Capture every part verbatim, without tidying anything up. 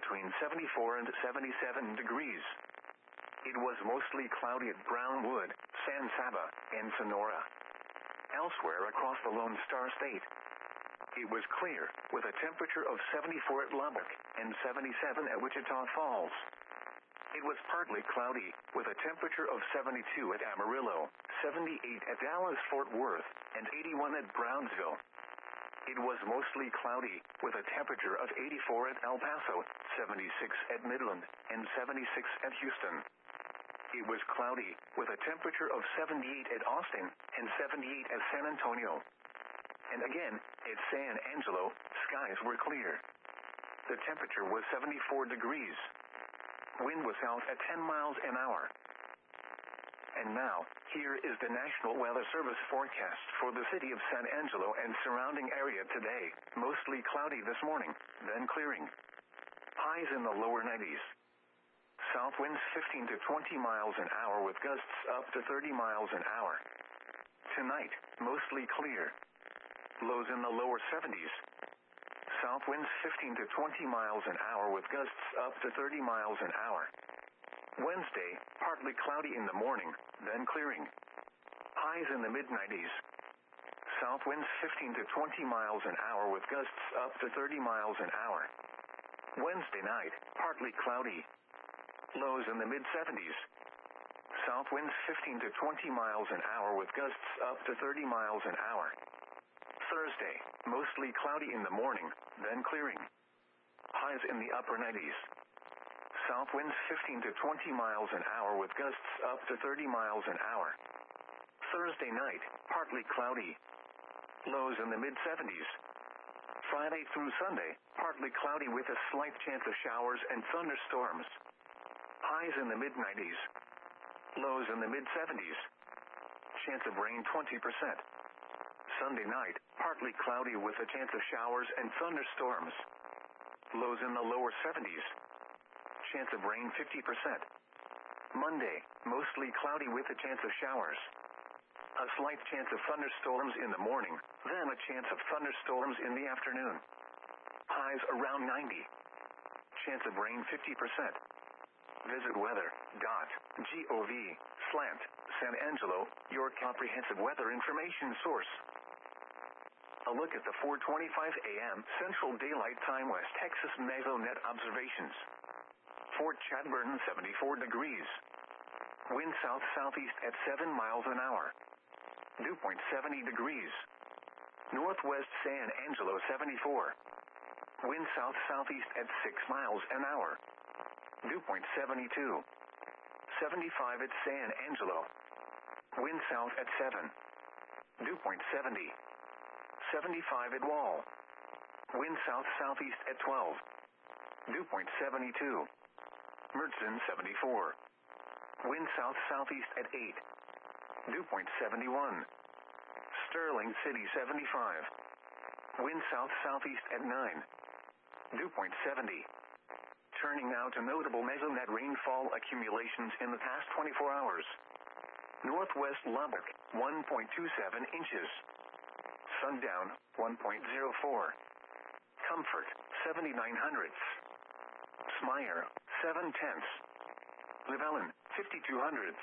between seventy-four and seventy-seven degrees. It was mostly cloudy at Brownwood, San Saba, and Sonora. Elsewhere across the Lone Star State, it was clear, with a temperature of seventy-four at Lubbock and seventy-seven at Wichita Falls. It was partly cloudy, with a temperature of seventy-two at Amarillo, seventy-eight at Dallas-Fort Worth, and eighty-one at Brownsville. It was mostly cloudy, with a temperature of eighty-four at El Paso, seventy-six at Midland, and seventy-six at Houston. It was cloudy, with a temperature of seventy-eight at Austin, and seventy-eight at San Antonio. And again, at San Angelo, skies were clear. The temperature was seventy-four degrees. Wind was south at ten miles an hour. And now, here is the National Weather Service forecast for the city of San Angelo and surrounding area today. Mostly cloudy this morning, then clearing. Highs in the lower nineties. South winds fifteen to twenty miles an hour with gusts up to thirty miles an hour. Tonight, mostly clear. Lows in the lower seventies. South winds fifteen to twenty miles an hour with gusts up to thirty miles an hour. Wednesday, partly cloudy in the morning, then clearing. Highs in the mid nineties. South winds fifteen to twenty miles an hour with gusts up to thirty miles an hour. Wednesday night, partly cloudy. Lows in the mid seventies. South winds fifteen to twenty miles an hour with gusts up to thirty miles an hour. Thursday, mostly cloudy in the morning, then clearing. Highs in the upper nineties. South winds fifteen to twenty miles an hour with gusts up to thirty miles an hour. Thursday night, partly cloudy. Lows in the mid seventies. Friday through Sunday, partly cloudy with a slight chance of showers and thunderstorms. Highs in the mid nineties. Lows in the mid seventies. Chance of rain twenty percent. Sunday night, partly cloudy with a chance of showers and thunderstorms. Lows in the lower seventies. Chance of rain fifty percent. Monday, mostly cloudy with a chance of showers. A slight chance of thunderstorms in the morning, then a chance of thunderstorms in the afternoon. Highs around ninety. Chance of rain fifty percent. Visit weather.gov slant San Angelo, your comprehensive weather information source. A look at the four twenty-five a m Central Daylight Time West Texas Mesonet observations. Fort Chadburn seventy-four degrees. Wind south-southeast at seven miles an hour. Dew point seventy degrees. Northwest San Angelo seventy-four. Wind south-southeast at six miles an hour. Dew point seventy-two. seventy-five at San Angelo. Wind south at seven. Dew point seventy. seventy-five at Wall. Wind south-southeast at twelve. Dew point seventy-two. Mertzen seventy-four. Wind south-southeast at eight. Dew point seventy-one. Sterling City seventy-five. Wind south-southeast at nine. Dew point seventy. Turning now to notable Mesonet rainfall accumulations in the past twenty-four hours. Northwest Lubbock, one point two seven inches. Sundown, one point zero four. Comfort, seventy-nine hundredths. Smyer, seven tenths. Llewellyn, fifty-two hundredths.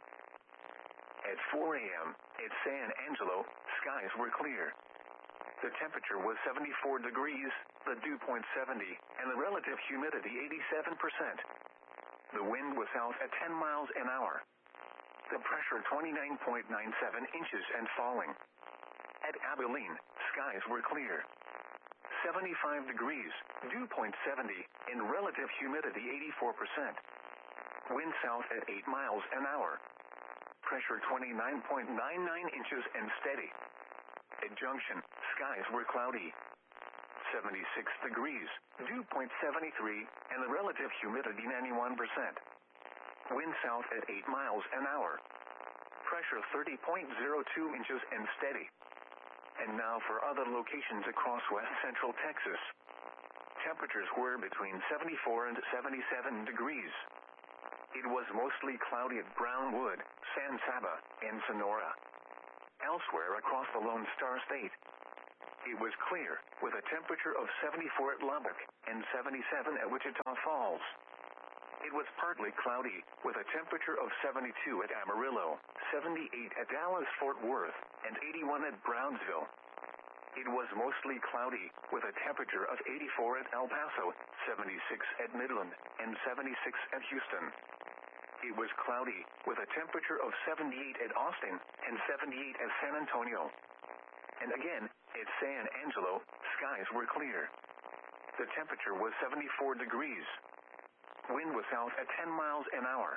At four a m at San Angelo, skies were clear. The temperature was seventy-four degrees, the dew point seventy, and the relative humidity eighty-seven percent. The wind was south at ten miles an hour. The pressure twenty-nine point nine seven inches and falling. At Abilene, skies were clear. seventy-five degrees, dew point seventy, and relative humidity eighty-four percent. Wind south at eight miles an hour. Pressure twenty-nine point nine nine inches and steady. At Junction, skies were cloudy. seventy-six degrees, dew point seventy-three, and the relative humidity ninety-one percent. Wind south at eight miles an hour. Pressure thirty point zero two inches and steady. And now for other locations across west central Texas. Temperatures were between seventy-four and seventy-seven degrees. It was mostly cloudy at Brownwood, San Saba, and Sonora. Elsewhere across the Lone Star State, It was clear, with a temperature of seventy-four at Lubbock and seventy-seven at Wichita Falls. It was partly cloudy, with a temperature of seventy-two at Amarillo, seventy-eight at Dallas-Fort Worth, and eighty-one at Brownsville. It was mostly cloudy, with a temperature of eighty-four at El Paso, seventy-six at Midland, and seventy-six at Houston. It was cloudy, with a temperature of seventy-eight at Austin, and seventy-eight at San Antonio. And again, at San Angelo, skies were clear. The temperature was seventy-four degrees. Wind was south at ten miles an hour.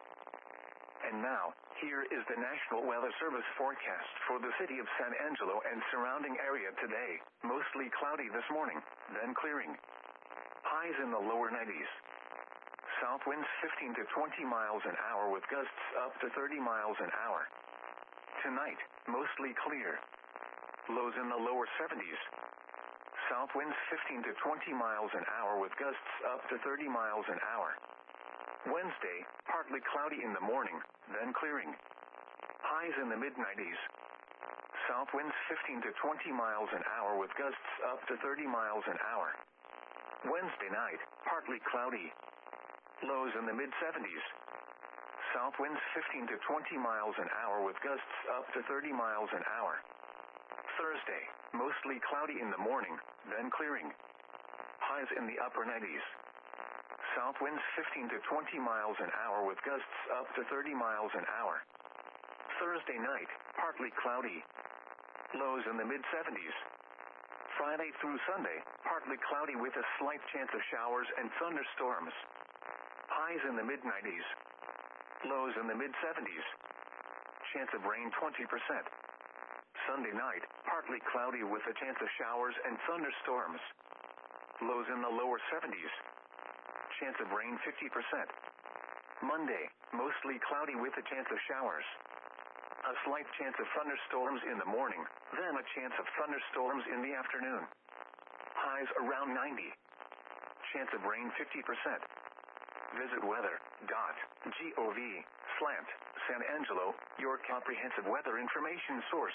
And now, here is the National Weather Service forecast for the city of San Angelo and surrounding area today. Mostly cloudy this morning, then clearing. Highs in the lower nineties. South winds fifteen to twenty miles an hour with gusts up to thirty miles an hour. Tonight, mostly clear. Lows in the lower seventies. South winds fifteen to twenty miles an hour with gusts up to thirty miles an hour. Wednesday, partly cloudy in the morning, then clearing. Highs in the mid nineties. South winds fifteen to twenty miles an hour with gusts up to thirty miles an hour. Wednesday night, partly cloudy. Lows in the mid seventies. South winds fifteen to twenty miles an hour with gusts up to thirty miles an hour. Thursday, mostly cloudy in the morning, then clearing. Highs in the upper nineties. South winds fifteen to twenty miles an hour with gusts up to thirty miles an hour. Thursday night, partly cloudy. Lows in the mid seventies. Friday through Sunday, partly cloudy with a slight chance of showers and thunderstorms. Highs in the mid nineties. Lows in the mid seventies. Chance of rain twenty percent. Sunday night, partly cloudy with a chance of showers and thunderstorms. Lows in the lower seventies. Chance of rain fifty percent. Monday, mostly cloudy with a chance of showers. A slight chance of thunderstorms in the morning, then a chance of thunderstorms in the afternoon. Highs around ninety. Chance of rain fifty percent. Visit weather dot gov slash San Angelo, your comprehensive weather information source.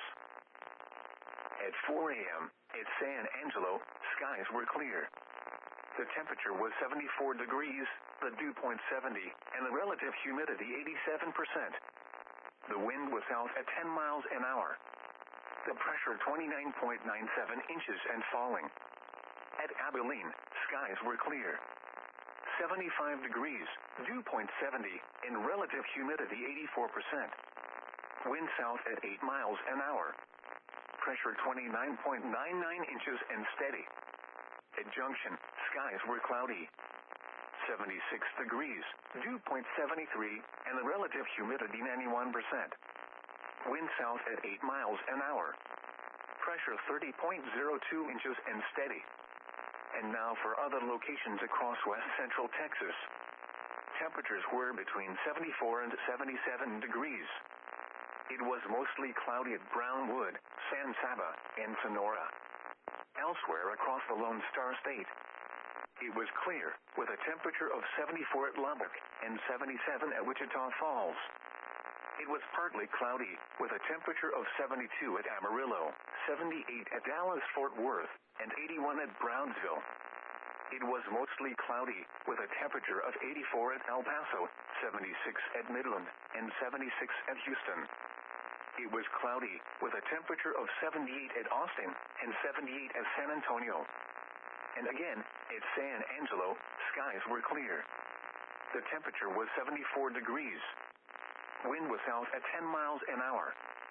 At four a.m., at San Angelo, skies were clear. The temperature was seventy-four degrees, the dew point seventy, and the relative humidity eighty-seven percent. The wind was south at ten miles an hour. The pressure twenty-nine point nine seven inches and falling. At Abilene, skies were clear. seventy-five degrees, dew point seventy, and relative humidity eighty-four percent. Wind south at eight miles an hour. Pressure twenty-nine point nine nine inches and steady. At Junction, skies were cloudy. seventy-six degrees, dew point seventy-three, and the relative humidity ninety-one percent. Wind south at eight miles an hour. Pressure thirty point zero two inches and steady. And now for other locations across west central Texas. Temperatures were between seventy-four and seventy-seven degrees. It was mostly cloudy at Brownwood, San Saba, and Sonora. Elsewhere across the Lone Star State, it was clear, with a temperature of seventy-four at Lubbock and seventy-seven at Wichita Falls. It was partly cloudy, with a temperature of seventy-two at Amarillo, seventy-eight at Dallas-Fort Worth, and eighty-one at Brownsville. It was mostly cloudy, with a temperature of eighty-four at El Paso, seventy-six at Midland, and seventy-six at Houston. It was cloudy, with a temperature of seventy-eight at Austin, and seventy-eight at San Antonio. And again, at San Angelo, skies were clear. The temperature was seventy-four degrees. Wind was south at ten miles an hour.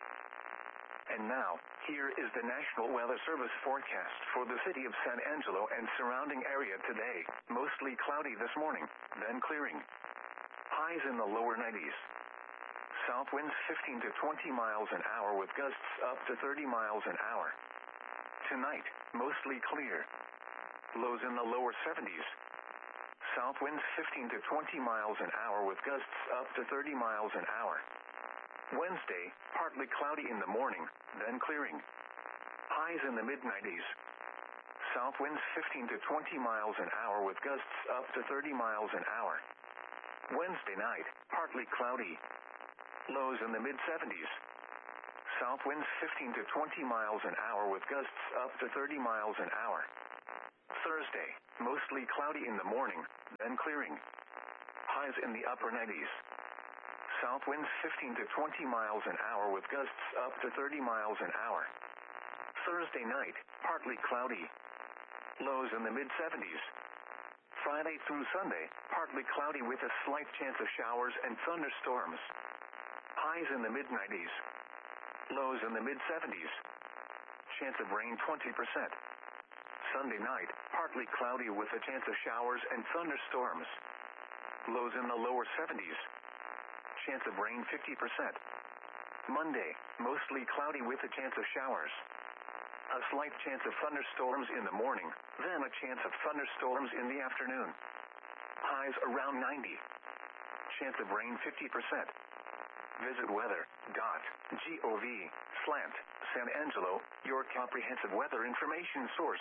And now, here is the National Weather Service forecast for the city of San Angelo and surrounding area today. Mostly cloudy this morning, then clearing. Highs in the lower nineties. South winds fifteen to twenty miles an hour with gusts up to thirty miles an hour. Tonight, mostly clear. Lows in the lower seventies. South winds fifteen to twenty miles an hour with gusts up to thirty miles an hour. Wednesday, partly cloudy in the morning, then clearing. Highs in the mid nineties. South winds fifteen to twenty miles an hour with gusts up to thirty miles an hour. Wednesday night, partly cloudy. Lows in the mid seventies. South winds fifteen to twenty miles an hour with gusts up to thirty miles an hour. Thursday, mostly cloudy in the morning, then clearing. Highs in the upper nineties. South winds fifteen to twenty miles an hour with gusts up to thirty miles an hour. Thursday night, partly cloudy. Lows in the mid seventies. Friday through Sunday, partly cloudy with a slight chance of showers and thunderstorms. Highs in the mid nineties. Lows in the mid seventies. Chance of rain twenty percent. Sunday night, partly cloudy with a chance of showers and thunderstorms. Lows in the lower seventies. Chance of rain fifty percent. Monday, mostly cloudy with a chance of showers. A slight chance of thunderstorms in the morning, then a chance of thunderstorms in the afternoon. Highs around ninety. Chance of rain fifty percent. Visit weather.gov slant San Angelo, your comprehensive weather information source.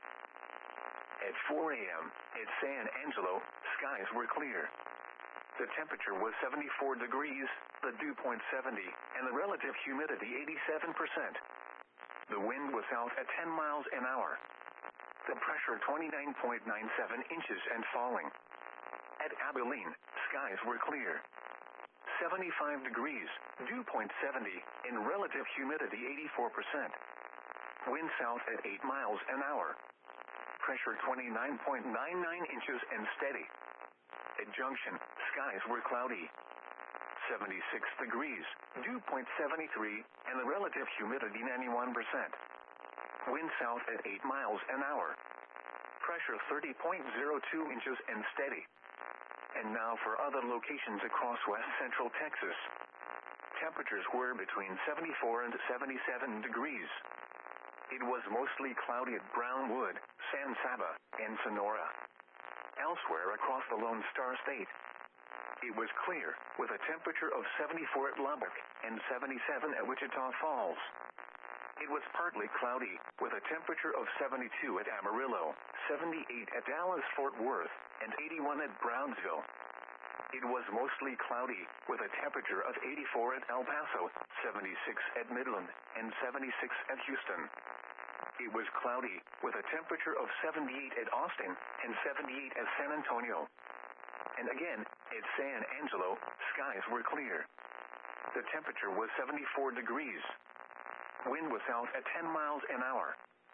At four a.m. at San Angelo, skies were clear. The temperature was seventy-four degrees, the dew point seventy, and the relative humidity eighty-seven percent. The wind was south at ten miles an hour. The pressure twenty-nine point nine seven inches and falling. At Abilene, skies were clear. seventy-five degrees, dew point seventy, and relative humidity eighty-four percent. Wind south at eight miles an hour. Pressure twenty-nine point nine nine inches and steady. At Junction, skies were cloudy. seventy-six degrees, dew point seventy-three, and the relative humidity ninety-one percent. Wind south at eight miles an hour. Pressure thirty point zero two inches and steady. And now for other locations across west central Texas. Temperatures were between seventy-four and seventy-seven degrees. It was mostly cloudy at Brownwood, San Saba, and Sonora. Elsewhere across the Lone Star State, it was clear, with a temperature of seventy-four at Lubbock and seventy-seven at Wichita Falls. It was partly cloudy, with a temperature of seventy-two at Amarillo, seventy-eight at Dallas-Fort Worth, and eighty-one at Brownsville. It was mostly cloudy, with a temperature of eighty-four at El Paso, seventy-six at Midland, and seventy-six at Houston. It was cloudy, with a temperature of seventy-eight at Austin, and seventy-eight at San Antonio. And again, at San Angelo, skies were clear. The temperature was seventy-four degrees. Wind was south at ten miles an hour.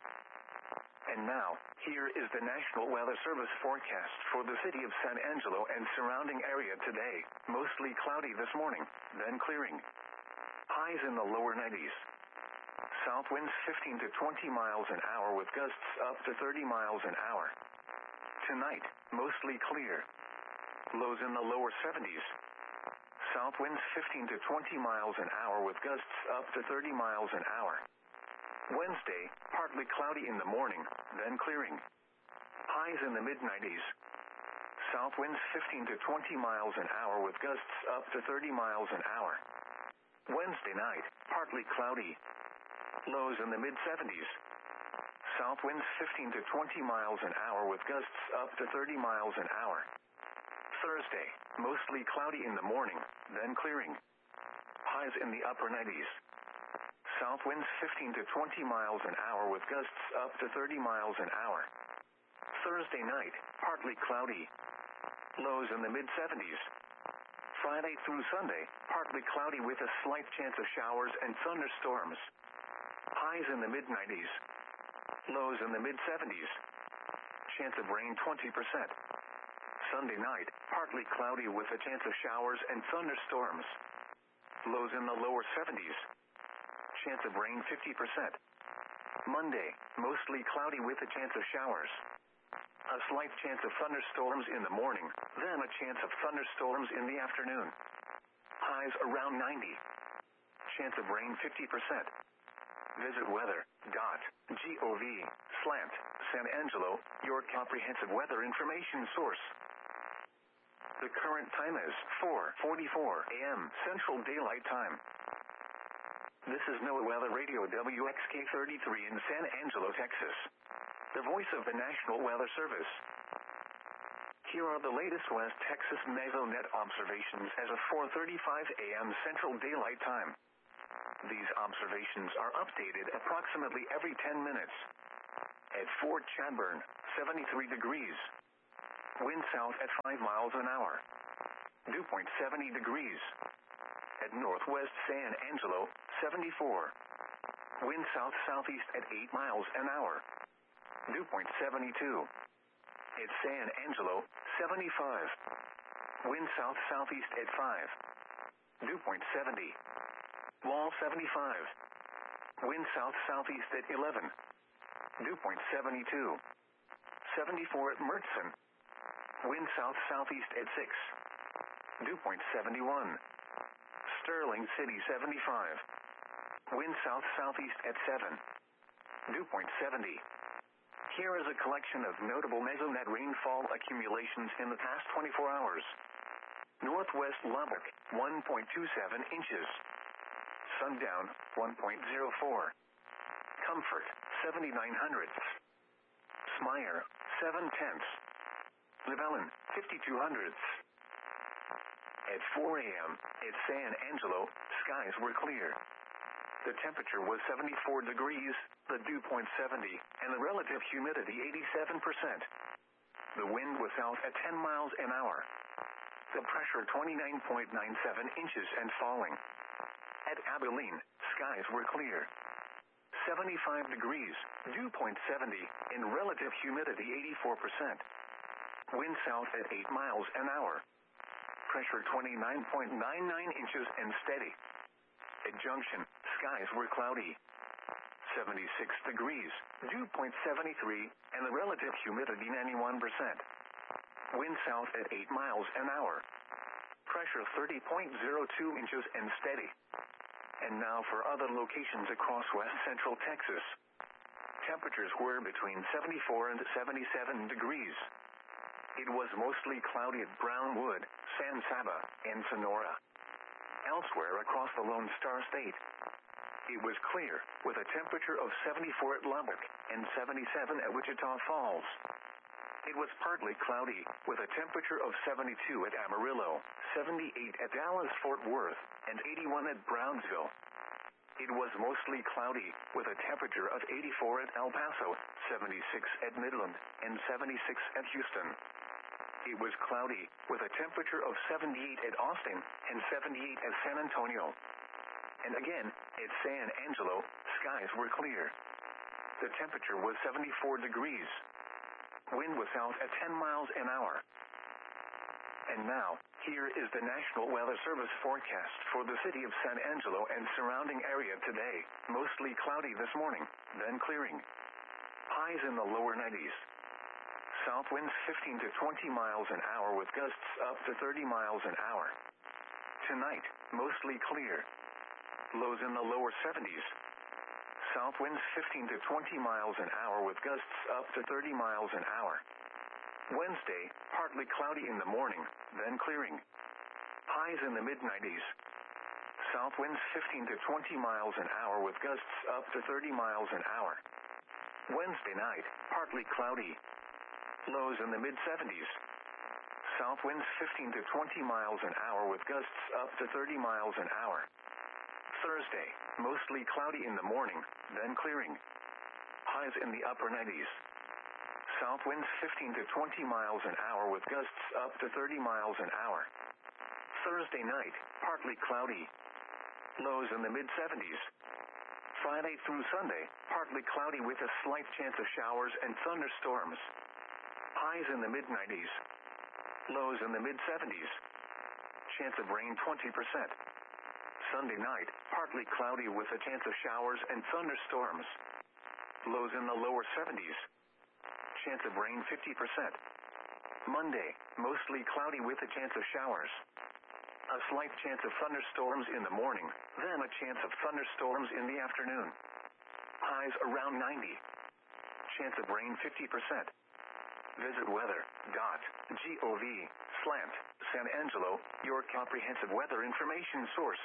And now, here is the National Weather Service forecast for the city of San Angelo and surrounding area today. Mostly cloudy this morning, then clearing. Highs in the lower nineties. South winds fifteen to twenty miles an hour with gusts up to thirty miles an hour. Tonight, mostly clear. Lows in the lower seventies. South winds fifteen to twenty miles an hour with gusts up to thirty miles an hour. Wednesday, partly cloudy in the morning, then clearing. Highs in the mid nineties. South winds fifteen to twenty miles an hour with gusts up to thirty miles an hour. Wednesday night, partly cloudy. Lows in the mid seventies. South winds fifteen to twenty miles an hour with gusts up to thirty miles an hour. Thursday, mostly cloudy in the morning, then clearing. Highs in the upper nineties. South winds fifteen to twenty miles an hour with gusts up to thirty miles an hour. Thursday night, partly cloudy. Lows in the mid seventies. Friday through Sunday, partly cloudy with a slight chance of showers and thunderstorms. Highs in the mid nineties. Lows in the mid seventies. Chance of rain twenty percent. Sunday night, partly cloudy with a chance of showers and thunderstorms. Lows in the lower seventies. Chance of rain fifty percent. Monday, mostly cloudy with a chance of showers. A slight chance of thunderstorms in the morning, then a chance of thunderstorms in the afternoon. Highs around ninety. Chance of rain fifty percent. Visit weather.gov slant San Angelo, your comprehensive weather information source. The current time is four forty-four a.m. Central Daylight Time. This is NOAA Weather Radio W X K thirty-three in San Angelo, Texas. The voice of the National Weather Service. Here are the latest West Texas Mesonet observations as of four thirty-five a.m. Central Daylight Time. These observations are updated approximately every ten minutes. At Fort Chadbourne, seventy-three degrees. Wind south at five miles an hour. Dew point seventy degrees. At Northwest San Angelo, seventy-four. Wind south-southeast at eight miles an hour. Dew point seventy-two. At San Angelo, seventy-five. Wind south-southeast at five. Dew point seventy. Wall seventy-five. Wind south-southeast at eleven. Dew point seventy-two. seventy-four at Murchison. Wind south-southeast at six. Dew point seventy-one. Sterling City seventy-five. Wind south-southeast at seven. Dew point seventy. Here is a collection of notable mesonet rainfall accumulations in the past twenty-four hours. Northwest Lubbock, one point two seven inches. Sundown, one point zero four. Comfort, seventy-nine hundredths. Smyre, seven tenths. Libellen, fifty-two hundredths. At four a.m., at San Angelo, skies were clear. The temperature was seventy-four degrees, the dew point seventy, and the relative humidity eighty-seven percent. The wind was south at ten miles an hour. The pressure twenty-nine point nine seven inches and falling. At Abilene, skies were clear. seventy-five degrees, dew point seventy, and relative humidity eighty-four percent. Wind south at eight miles an hour. Pressure twenty-nine point nine nine inches and steady. At Junction, skies were cloudy. seventy-six degrees, dew point seventy-three, and the relative humidity ninety-one percent. Wind south at eight miles an hour. Pressure thirty point zero two inches and steady. And now for other locations across west central Texas. Temperatures were between seventy-four and seventy-seven degrees. It was mostly cloudy at Brownwood, San Saba, and Sonora. Elsewhere across the Lone Star State, it was clear, with a temperature of seventy-four at Lubbock and seventy-seven at Wichita Falls. It was partly cloudy, with a temperature of seventy-two at Amarillo, seventy-eight at Dallas-Fort Worth, and eighty-one at Brownsville. It was mostly cloudy, with a temperature of eighty-four at El Paso, seventy-six at Midland, and seventy-six at Houston. It was cloudy, with a temperature of seventy-eight at Austin, and seventy-eight at San Antonio. And again, at San Angelo, skies were clear. The temperature was seventy-four degrees. Wind was south at ten miles an hour. And now, here is the National Weather Service forecast for the city of San Angelo and surrounding area today. Mostly cloudy this morning, then clearing. Highs in the lower nineties. South winds fifteen to twenty miles an hour with gusts up to thirty miles an hour. Tonight, mostly clear. Lows in the lower seventies. South winds fifteen to twenty miles an hour with gusts up to thirty miles an hour. Wednesday, partly cloudy in the morning, then clearing. Highs in the mid nineties. South winds fifteen to twenty miles an hour with gusts up to thirty miles an hour. Wednesday night, partly cloudy. Lows in the mid seventies. South winds fifteen to twenty miles an hour with gusts up to thirty miles an hour. Thursday, mostly cloudy in the morning, then clearing. Highs in the upper nineties. South winds fifteen to twenty miles an hour with gusts up to thirty miles an hour. Thursday night, partly cloudy. Lows in the mid seventies. Friday through Sunday, partly cloudy with a slight chance of showers and thunderstorms. Highs in the mid nineties. Lows in the mid seventies. Chance of rain twenty percent. Sunday night, partly cloudy with a chance of showers and thunderstorms. Lows in the lower seventies. Chance of rain fifty percent. Monday, mostly cloudy with a chance of showers. A slight chance of thunderstorms in the morning, then a chance of thunderstorms in the afternoon. Highs around ninety. Chance of rain fifty percent. Visit weather dot gov slash San Angelo, your comprehensive weather information source.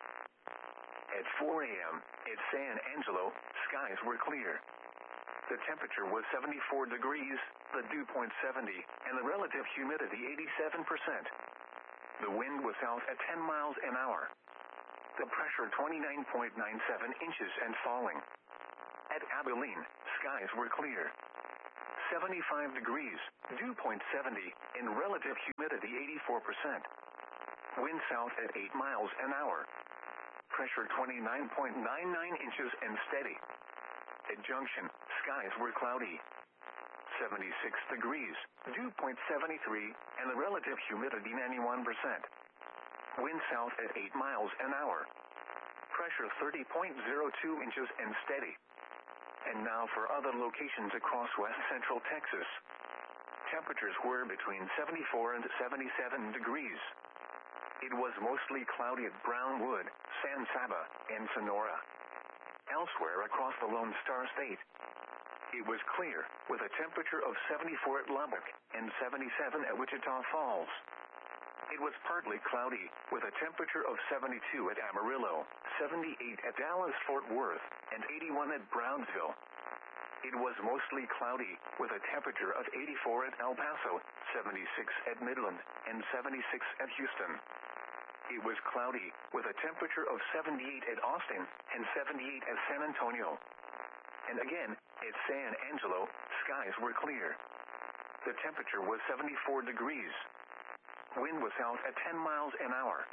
At four a.m., at San Angelo, skies were clear. The temperature was seventy-four degrees, the dew point seventy, and the relative humidity eighty-seven percent. The wind was south at ten miles an hour. The pressure twenty-nine point nine seven inches and falling. At Abilene, skies were clear. seventy-five degrees, dew point seventy, and relative humidity eighty-four percent. Wind south at eight miles an hour. Pressure twenty-nine point nine nine inches and steady. At Junction, skies were cloudy. seventy-six degrees, dew point seventy-three, and the relative humidity ninety-one percent. Wind south at eight miles an hour. Pressure thirty point zero two inches and steady. And now for other locations across west central Texas. Temperatures were between seventy-four and seventy-seven degrees. It was mostly cloudy at Brownwood, San Saba, and Sonora. Elsewhere across the Lone Star State, it was clear, with a temperature of seventy-four at Lubbock and seventy-seven at Wichita Falls. It was partly cloudy, with a temperature of seventy-two at Amarillo, seventy-eight at Dallas-Fort Worth, and eighty-one at Brownsville. It was mostly cloudy, with a temperature of eighty-four at El Paso, seventy-six at Midland, and seventy-six at Houston. It was cloudy, with a temperature of seventy-eight at Austin, and seventy-eight at San Antonio. And again, at San Angelo, skies were clear. The temperature was seventy-four degrees. Wind was out at ten miles an hour.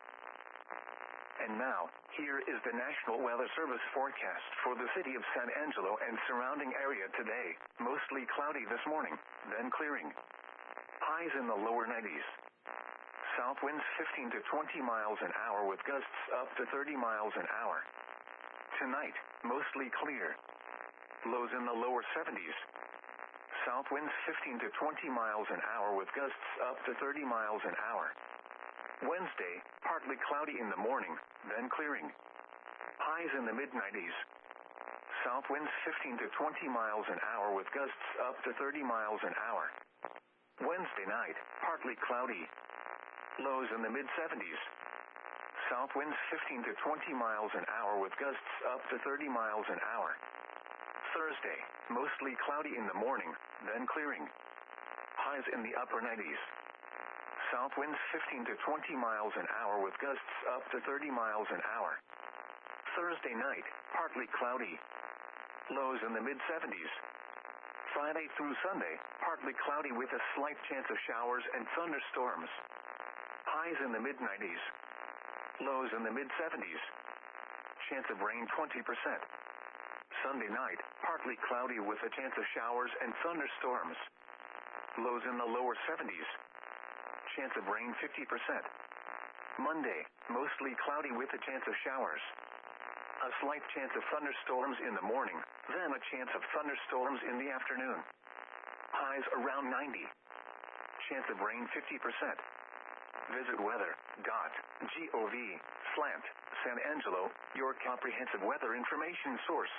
And now, here is the National Weather Service forecast for the city of San Angelo and surrounding area today. Mostly cloudy this morning, then clearing. Highs in the lower nineties. South winds fifteen to twenty miles an hour with gusts up to thirty miles an hour. Tonight, mostly clear. Lows in the lower seventies. South winds fifteen to twenty miles an hour with gusts up to thirty miles an hour. Wednesday, partly cloudy in the morning, then clearing. Highs in the mid nineties. South winds fifteen to twenty miles an hour with gusts up to thirty miles an hour. Wednesday night, partly cloudy. Lows in the mid seventies. South winds fifteen to twenty miles an hour with gusts up to thirty miles an hour. Thursday, mostly cloudy in the morning, then clearing. Highs in the upper nineties. South winds fifteen to twenty miles an hour with gusts up to thirty miles an hour. Thursday night, partly cloudy. Lows in the mid seventies. Friday through Sunday, partly cloudy with a slight chance of showers and thunderstorms. Highs in the mid nineties. Lows in the mid seventies. Chance of rain twenty percent. Sunday night, partly cloudy with a chance of showers and thunderstorms. Lows in the lower seventies. Chance of rain fifty percent. Monday, mostly cloudy with a chance of showers. A slight chance of thunderstorms in the morning, then a chance of thunderstorms in the afternoon. Highs around ninety. Chance of rain fifty percent. Visit weather dot gov slash San Angelo, your comprehensive weather information source.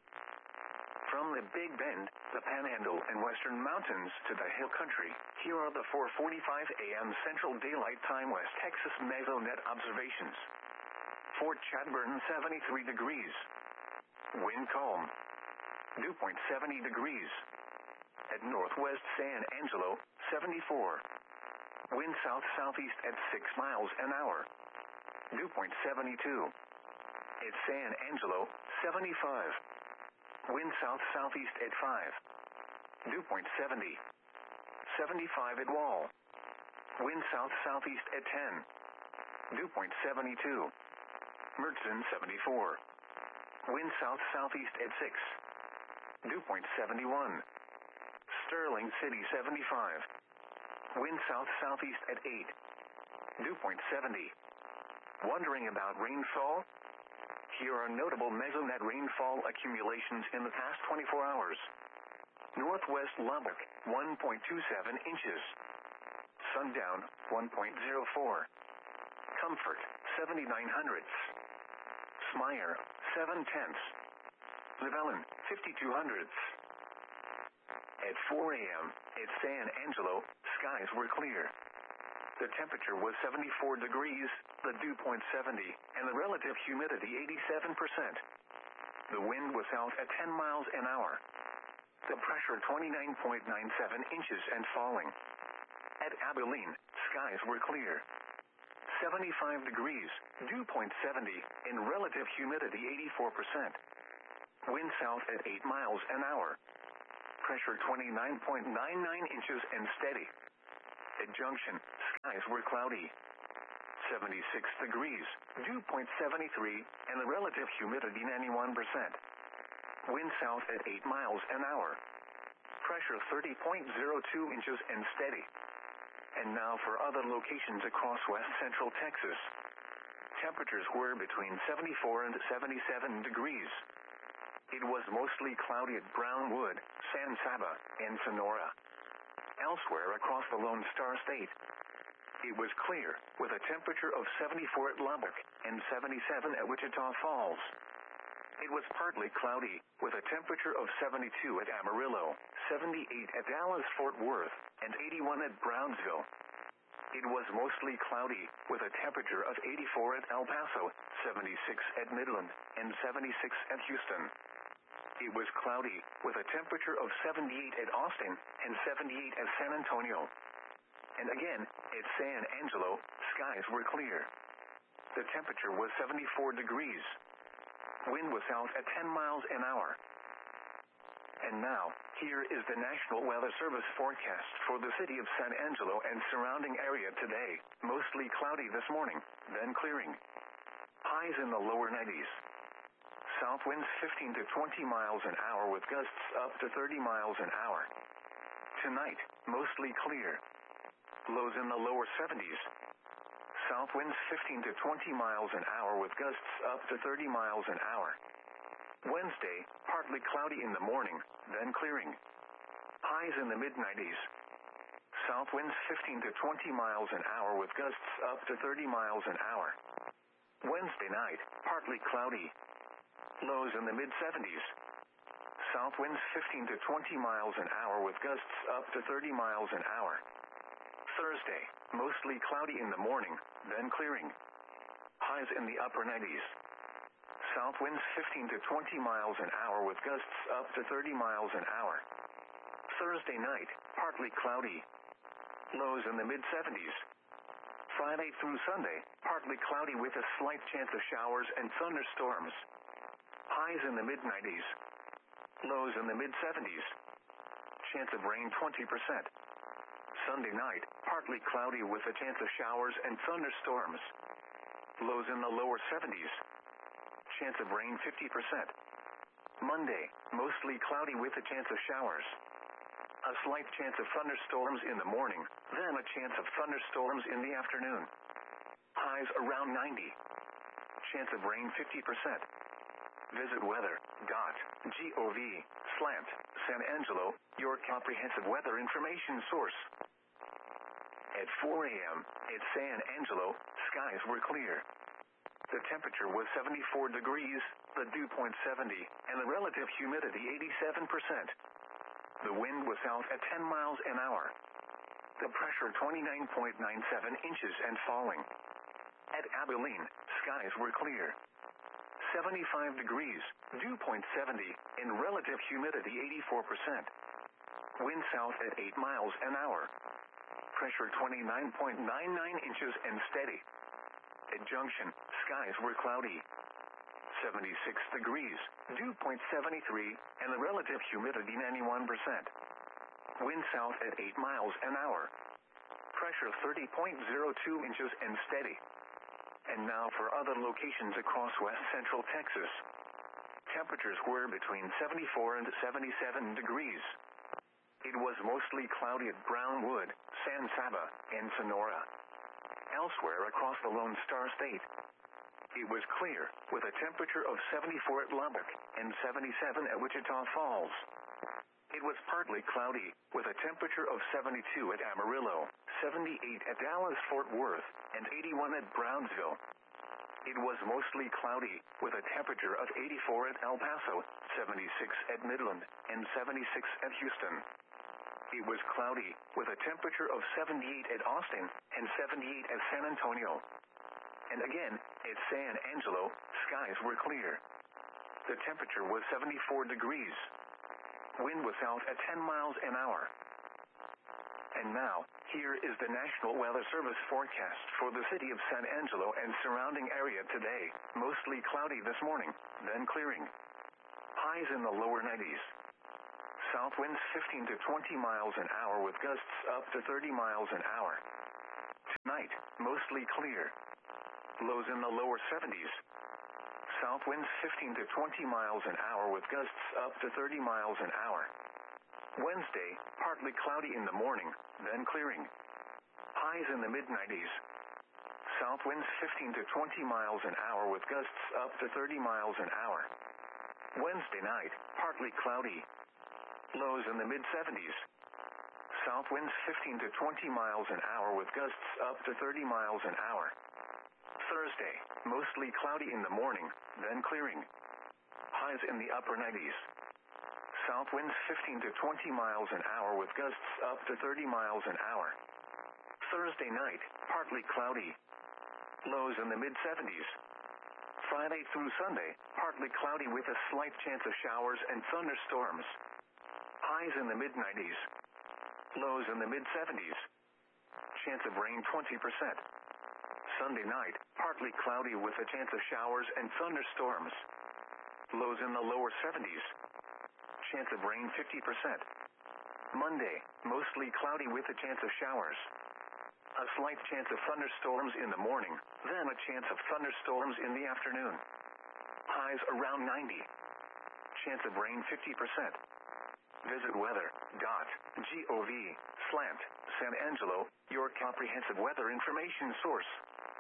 From the Big Bend, the Panhandle and Western Mountains to the Hill Country, here are the four forty-five a m Central Daylight Time West Texas Mesonet observations. Fort Chadbourne, seventy-three degrees. Wind calm. Dew point seventy degrees. At Northwest San Angelo, seventy-four. Wind south-southeast at six miles an hour. Dew point seventy-two. At San Angelo, seventy-five. Wind south-southeast at five. Dew point seventy. seventy-five at Wall. Wind south-southeast at ten. Dew point seventy-two. Mertzen, seventy-four. Wind south-southeast at six. Dew point seventy-one. Sterling City, seventy-five. Wind south-southeast at eight. Dew point seventy. Wondering about rainfall? Here are notable mesonet rainfall accumulations in the past twenty-four hours. Northwest Lubbock, one point two seven inches. Sundown, one point zero four. Comfort, seventy-nine hundredths. Smyre, seven tenths. Llewellyn, fifty-two hundredths. At four a m, at San Angelo, skies were clear. The temperature was seventy-four degrees, the dew point seventy, and the relative humidity eighty-seven percent. The wind was out at ten miles an hour. The pressure twenty-nine point nine seven inches and falling. At Abilene, skies were clear. seventy-five degrees, dew point seventy, and relative humidity eighty-four percent. Wind south at eight miles an hour. Pressure twenty-nine point nine nine inches and steady. At junction, skies were cloudy. seventy-six degrees, dew point seventy-three, and the relative humidity ninety-one percent. Wind south at eight miles an hour. Pressure thirty point zero two inches and steady. And now for other locations across west central Texas. Temperatures were between seventy-four and seventy-seven degrees. It was mostly cloudy at Brownwood, San Saba, and Sonora. Elsewhere across the Lone Star State, it was clear, with a temperature of seventy-four at Lubbock and seventy-seven at Wichita Falls. It was partly cloudy, with a temperature of seventy-two at Amarillo, seventy-eight at Dallas-Fort Worth, and eighty-one at Brownsville. It was mostly cloudy, with a temperature of eighty-four at El Paso, seventy-six at Midland, and seventy-six at Houston. It was cloudy, with a temperature of seventy-eight at Austin, and seventy-eight at San Antonio. And again, at San Angelo, skies were clear. The temperature was seventy-four degrees. Wind was south at ten miles an hour. And now, here is the National Weather Service forecast for the city of San Angelo and surrounding area today. Mostly cloudy this morning, then clearing. Highs in the lower nineties. South winds fifteen to twenty miles an hour with gusts up to thirty miles an hour. Tonight, mostly clear. Lows in the lower seventies. South winds fifteen to twenty miles an hour with gusts up to thirty miles an hour. Wednesday, partly cloudy in the morning, then clearing. Highs in the mid nineties. South winds fifteen to twenty miles an hour with gusts up to thirty miles an hour. Wednesday night, partly cloudy. Lows in the mid seventies. South winds fifteen to twenty miles an hour with gusts up to thirty miles an hour. Thursday, mostly cloudy in the morning, then clearing. Highs in the upper nineties. South winds fifteen to twenty miles an hour with gusts up to thirty miles an hour. Thursday night, partly cloudy. Lows in the mid seventies. Friday through Sunday, partly cloudy with a slight chance of showers and thunderstorms. Highs in the mid nineties. Lows in the mid seventies. Chance of rain twenty percent. Sunday night, partly cloudy with a chance of showers and thunderstorms. Lows in the lower seventies. Chance of rain fifty percent. Monday, mostly cloudy with a chance of showers. A slight chance of thunderstorms in the morning, then a chance of thunderstorms in the afternoon. Highs around ninety. Chance of rain fifty percent. Visit weather dot gov slash San Angelo, your comprehensive weather information source. At four a.m., at San Angelo, skies were clear. The temperature was seventy-four degrees, the dew point seventy, and the relative humidity eighty-seven percent. The wind was south at ten miles an hour. The pressure twenty-nine point nine seven inches and falling. At Abilene, skies were clear. seventy-five degrees, dew point seventy, and relative humidity eighty-four percent. Wind south at eight miles an hour. Pressure twenty-nine point nine nine inches and steady. At Junction, skies were cloudy. seventy-six degrees, dew point seventy-three, and the relative humidity ninety-one percent. Wind south at eight miles an hour. Pressure thirty point zero two inches and steady. And now for other locations across west central Texas. Temperatures were between seventy-four and seventy-seven degrees. It was mostly cloudy at Brownwood, San Saba, and Sonora. Elsewhere across the Lone Star State, it was clear, with a temperature of seventy-four at Lubbock and seventy-seven at Wichita Falls. It was partly cloudy, with a temperature of seventy-two at Amarillo, seventy-eight at Dallas-Fort Worth, and eighty-one at Brownsville. It was mostly cloudy, with a temperature of eighty-four at El Paso, seventy-six at Midland, and seventy-six at Houston. It was cloudy, with a temperature of seventy-eight at Austin, and seventy-eight at San Antonio. And again, at San Angelo, skies were clear. The temperature was seventy-four degrees. Wind was south at ten miles an hour. And now, here is the National Weather Service forecast for the city of San Angelo and surrounding area today. Mostly cloudy this morning, then clearing. Highs in the lower nineties. South winds fifteen to twenty miles an hour with gusts up to thirty miles an hour. Tonight, mostly clear. Lows in the lower seventies. South winds fifteen to twenty miles an hour with gusts up to thirty miles an hour. Wednesday, partly cloudy in the morning, then clearing. Highs in the mid nineties. South winds fifteen to twenty miles an hour with gusts up to thirty miles an hour. Wednesday night, partly cloudy. Lows in the mid seventies. South winds fifteen to twenty miles an hour with gusts up to thirty miles an hour. Thursday, mostly cloudy in the morning, then clearing. Highs in the upper nineties. South winds fifteen to twenty miles an hour with gusts up to thirty miles an hour. Thursday night, partly cloudy. Lows in the mid seventies. Friday through Sunday, partly cloudy with a slight chance of showers and thunderstorms. Highs in the mid nineties. Lows in the mid seventies. Chance of rain twenty percent. Sunday night, partly cloudy with a chance of showers and thunderstorms. Lows in the lower seventies. Chance of rain fifty percent. Monday, mostly cloudy with a chance of showers. A slight chance of thunderstorms in the morning, then a chance of thunderstorms in the afternoon. Highs around ninety. Chance of rain fifty percent. Visit weather dot gov slash San Angelo, your comprehensive weather information source.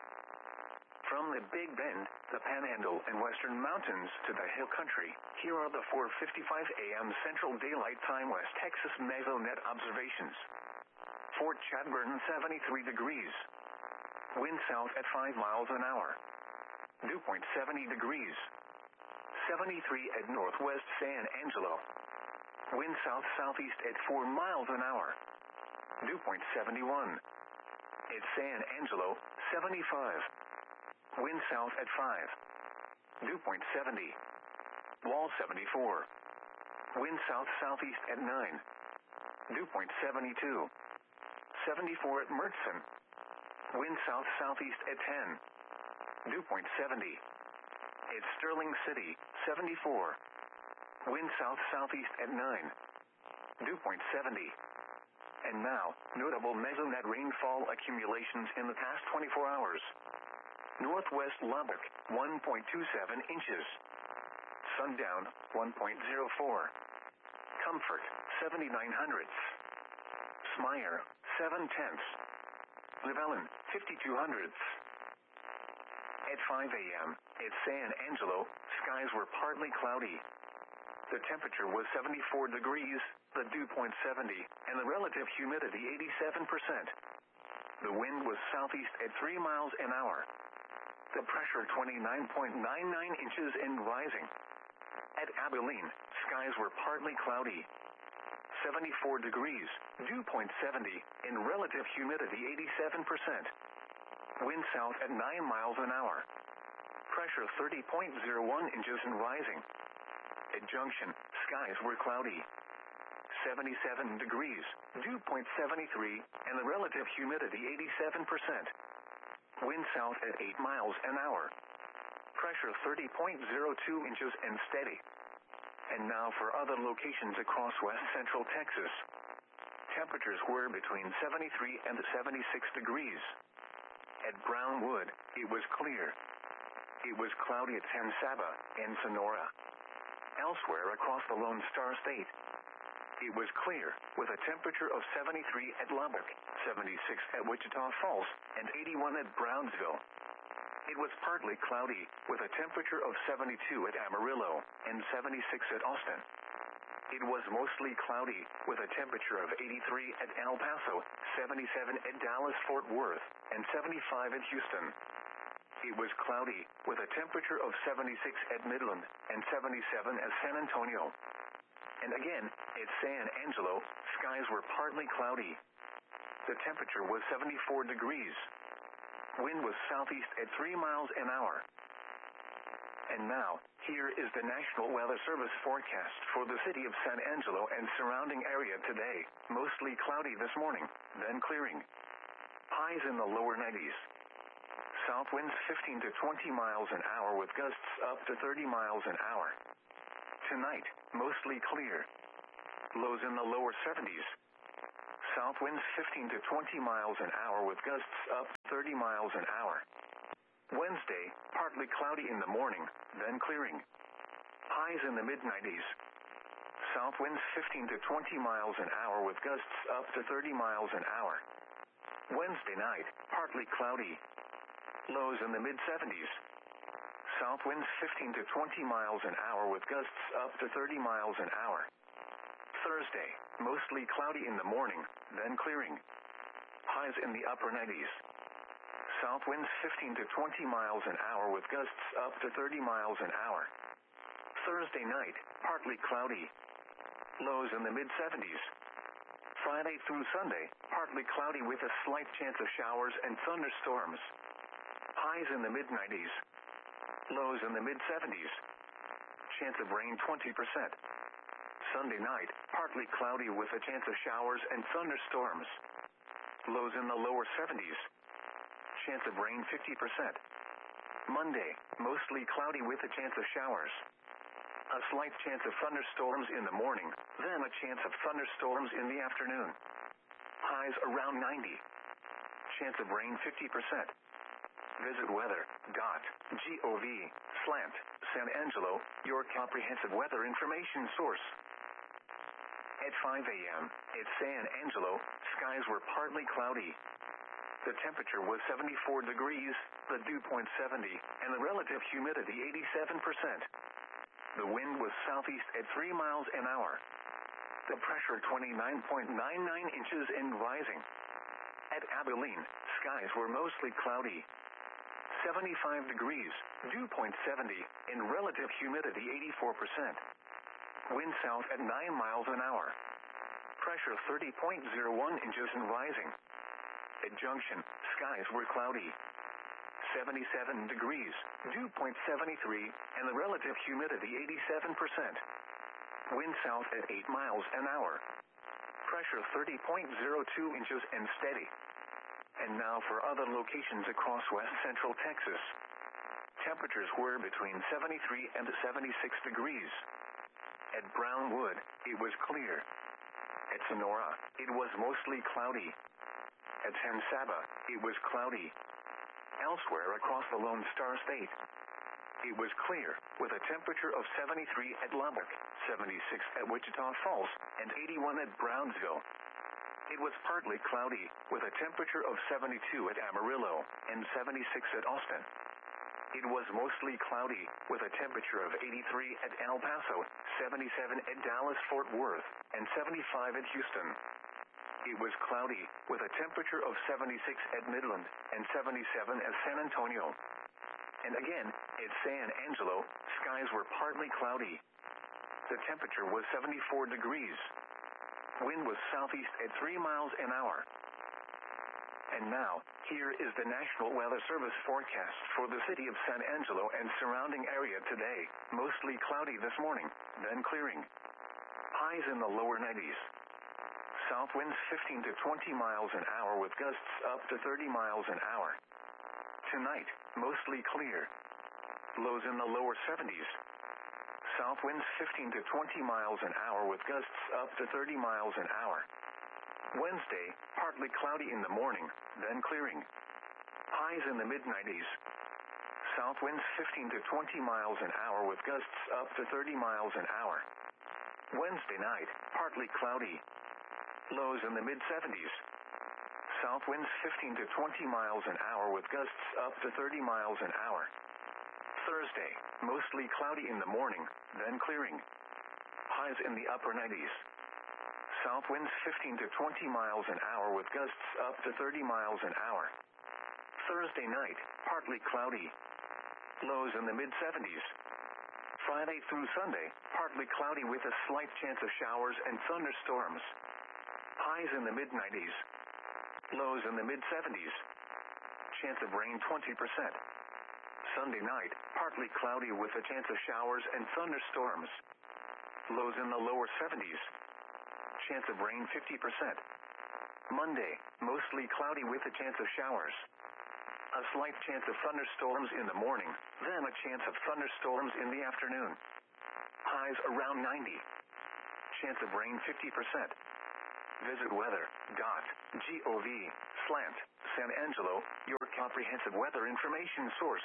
From the Big Bend, the Panhandle and Western Mountains to the Hill Country, here are the four fifty-five a m Central Daylight Time West Texas Mesonet observations. Fort Chadbourne seventy-three degrees. Wind south at five miles an hour. Dew point seventy degrees. seventy-three at northwest San Angelo. Wind south-southeast at four miles an hour. Dew point seventy-one. At San Angelo, seventy-five. Wind south at five. Dew point seventy. Wall seventy-four. Wind south-southeast at nine. Dew point seventy-two. seventy-four at Mertzon. Wind south-southeast at ten. Dew point seventy. At Sterling City, seventy-four. Wind south-southeast at nine. Dew point seventy. And now, notable mesonet rainfall accumulations in the past twenty-four hours. Northwest Lubbock, one point two seven inches. Sundown, one point zero four. Comfort, seventy-nine hundredths. Smyer, seven tenths. Llewellyn, fifty-two hundredths. At five a m, at San Angelo, skies were partly cloudy. The temperature was seventy-four degrees, the dew point seventy, and the relative humidity eighty-seven percent. The wind was southeast at three miles an hour. The pressure twenty-nine point nine nine inches and rising. At Abilene, skies were partly cloudy. seventy-four degrees, dew point seventy, and relative humidity eighty-seven percent. Wind south at nine miles an hour. Pressure thirty point zero one inches and rising. At Junction, skies were cloudy. seventy-seven degrees, dew point seventy-three, and the relative humidity eighty-seven percent. Wind south at eight miles an hour. Pressure thirty point zero two inches and steady. And now for other locations across west central Texas. Temperatures were between seventy-three and seventy-six degrees. At Brownwood, it was clear. It was cloudy at San Saba and Sonora. Elsewhere across the Lone Star State, it was clear, with a temperature of seventy-three at Lubbock, seventy-six at Wichita Falls, and eighty-one at Brownsville. It was partly cloudy, with a temperature of seventy-two at Amarillo, and seventy-six at Austin. It was mostly cloudy, with a temperature of eighty-three at El Paso, seventy-seven at Dallas-Fort Worth, and seventy-five at Houston. It was cloudy, with a temperature of seventy-six at Midland, and seventy-seven at San Antonio. And again, at San Angelo, skies were partly cloudy. The temperature was seventy-four degrees. Wind was southeast at three miles an hour. And now, here is the National Weather Service forecast for the city of San Angelo and surrounding area today. Mostly cloudy this morning, then clearing. Highs in the lower nineties. South winds fifteen to twenty miles an hour with gusts up to thirty miles an hour. Tonight, mostly clear. Lows in the lower seventies. South winds fifteen to twenty miles an hour with gusts up to thirty miles an hour. Wednesday, partly cloudy in the morning, then clearing. Highs in the mid nineties. South winds fifteen to twenty miles an hour with gusts up to thirty miles an hour. Wednesday night, partly cloudy. Lows in the mid seventies. South winds fifteen to twenty miles an hour with gusts up to thirty miles an hour. Thursday, mostly cloudy in the morning, then clearing. Highs in the upper nineties. South winds fifteen to twenty miles an hour with gusts up to thirty miles an hour. Thursday night, partly cloudy. Lows in the mid seventies. Friday through Sunday, partly cloudy with a slight chance of showers and thunderstorms. Highs in the mid nineties. Lows in the mid seventies. Chance of rain twenty percent. Sunday night, partly cloudy with a chance of showers and thunderstorms. Lows in the lower seventies. Chance of rain fifty percent. Monday, mostly cloudy with a chance of showers. A slight chance of thunderstorms in the morning, then a chance of thunderstorms in the afternoon. Highs around ninety. Chance of rain fifty percent. Visit weather dot gov slash San Angelo, your comprehensive weather information source. At five a.m., at San Angelo, skies were partly cloudy. The temperature was seventy-four degrees, the dew point seventy, and the relative humidity eighty-seven percent. The wind was southeast at three miles an hour. The pressure twenty-nine point nine nine inches and rising. At Abilene, skies were mostly cloudy. seventy-five degrees, dew point seventy, and relative humidity eighty-four percent. Wind south at nine miles an hour. Pressure thirty point zero one inches and rising. At Junction, skies were cloudy. seventy-seven degrees, dew point seventy-three, and the relative humidity eighty-seven percent. Wind south at eight miles an hour. Pressure thirty point zero two inches and steady. And now for other locations across west central Texas. Temperatures were between seventy-three and seventy-six degrees. At Brownwood, it was clear. At Sonora, it was mostly cloudy. At San Saba, it was cloudy. Elsewhere across the Lone Star State, it was clear, with a temperature of seventy-three at Lubbock, seventy-six at Wichita Falls, and eighty-one at Brownsville. It was partly cloudy, with a temperature of seventy-two at Amarillo, and seventy-six at Austin. It was mostly cloudy, with a temperature of eighty-three at El Paso, seventy-seven at Dallas-Fort Worth, and seventy-five at Houston. It was cloudy, with a temperature of seventy-six at Midland, and seventy-seven at San Antonio. And again, at San Angelo, skies were partly cloudy. The temperature was seventy-four degrees. Wind was southeast at three miles an hour. And now, here is the National Weather Service forecast for the city of San Angelo and surrounding area today. Mostly cloudy this morning, then clearing. Highs in the lower nineties. South winds fifteen to twenty miles an hour with gusts up to thirty miles an hour. Tonight, mostly clear. Lows in the lower seventies. South winds fifteen to twenty miles an hour with gusts up to thirty miles an hour. Wednesday, partly cloudy in the morning, then clearing. Highs in the mid nineties. South winds fifteen to twenty miles an hour with gusts up to thirty miles an hour. Wednesday night, partly cloudy. Lows in the mid seventies. South winds fifteen to twenty miles an hour with gusts up to thirty miles an hour. Thursday, mostly cloudy in the morning, then clearing. Highs in the upper nineties. South winds fifteen to twenty miles an hour with gusts up to thirty miles an hour. Thursday night, partly cloudy. Lows in the mid seventies. Friday through Sunday, partly cloudy with a slight chance of showers and thunderstorms. Highs in the mid nineties. Lows in the mid seventies. Chance of rain twenty percent. Sunday night, partly cloudy with a chance of showers and thunderstorms. Lows in the lower seventies. Chance of rain fifty percent. Monday, mostly cloudy with a chance of showers. A slight chance of thunderstorms in the morning, then a chance of thunderstorms in the afternoon. Highs around ninety. Chance of rain fifty percent. Visit weather.gov slant San Angelo, your comprehensive weather information source.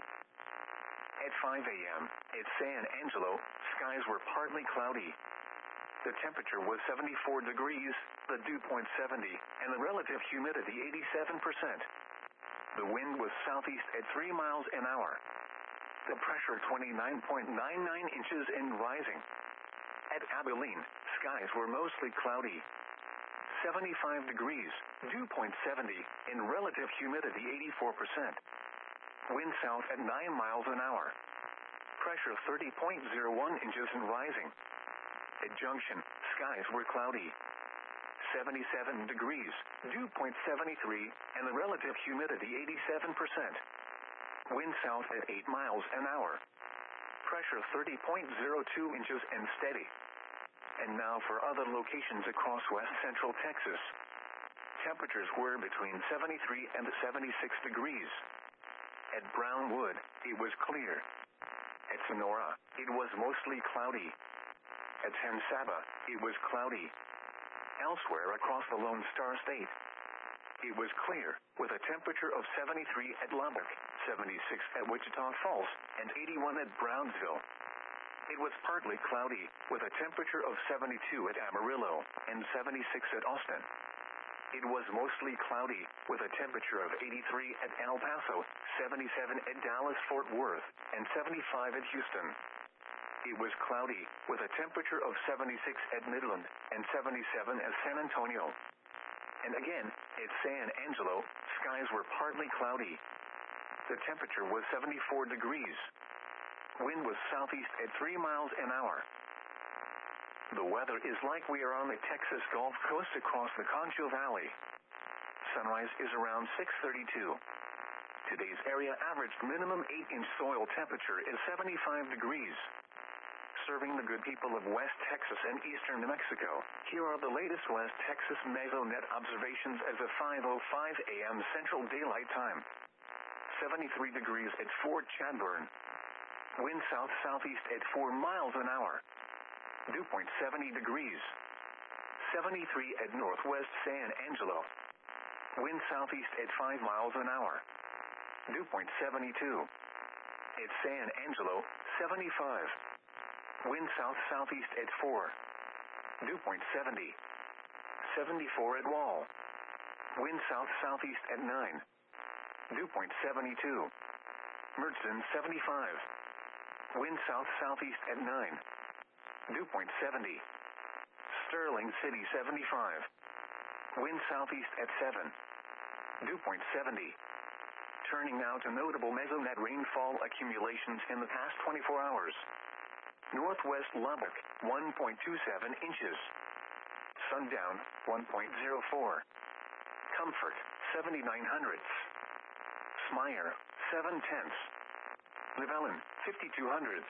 At five a.m., at San Angelo, skies were partly cloudy. The temperature was seventy-four degrees, the dew point seventy, and the relative humidity eighty-seven percent. The wind was southeast at three miles an hour. The pressure twenty-nine point nine nine inches and rising. At Abilene, skies were mostly cloudy. seventy-five degrees, dew point seventy, and relative humidity eighty-four percent. Wind south at nine miles an hour. Pressure thirty point zero one inches and rising. At Junction, skies were cloudy. seventy-seven degrees, dew point seventy-three, and the relative humidity eighty-seven percent. Wind south at eight miles an hour. Pressure thirty point zero two inches and steady. And now for other locations across west central Texas. Temperatures were between seventy-three and seventy-six degrees. At Brownwood, it was clear. At Sonora, it was mostly cloudy. At San Saba, it was cloudy. Elsewhere across the Lone Star State, it was clear, with a temperature of seventy-three at Lubbock, seventy-six at Wichita Falls, and eighty-one at Brownsville. It was partly cloudy, with a temperature of seventy-two at Amarillo, and seventy-six at Austin. It was mostly cloudy, with a temperature of eighty-three at El Paso, seventy-seven at Dallas-Fort Worth, and seventy-five at Houston. It was cloudy, with a temperature of seventy-six at Midland, and seventy-seven at San Antonio. And again, at San Angelo, skies were partly cloudy. The temperature was seventy-four degrees. Wind was southeast at three miles an hour. The weather is like we are on the Texas Gulf Coast across the Concho Valley. Sunrise is around six thirty-two. Today's area averaged minimum eight inch soil temperature is seventy-five degrees. Serving the good people of West Texas and eastern New Mexico, here are the latest West Texas Mesonet observations as of five oh five a.m. Central Daylight Time. seventy-three degrees at Fort Chadbourne. Wind south-southeast at four miles an hour. Dew point seventy degrees. seventy-three at Northwest San Angelo. Wind southeast at five miles an hour. Dew point seventy-two. At San Angelo, seventy-five. Wind south-southeast at four. Dew point seventy. seventy-four at Wall. Wind south-southeast at nine. Dew point seventy-two. Mertzen, seventy-five. Wind south-southeast at nine. Dew point seventy. Sterling City, seventy-five. Wind southeast at seven. Dew point seventy. Turning now to notable Mesonet rainfall accumulations in the past twenty-four hours. Northwest Lubbock, one point two seven inches. Sundown, one point zero four. Comfort, seventy-nine hundredths. Smyer, seven tenths. Llewellyn, fifty-two hundredths.